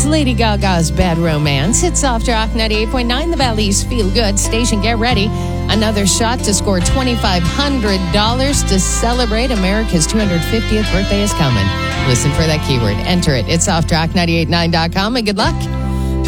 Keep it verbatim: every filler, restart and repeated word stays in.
Lady Gaga's Bad Romance. It's Soft Rock ninety-eight point nine, the Valley's Feel Good Station. Get ready. Another shot to score twenty-five hundred dollars to celebrate America's two hundred fiftieth birthday is coming. Listen for that keyword. Enter it. It's soft rock nine eight nine dot com, and good luck.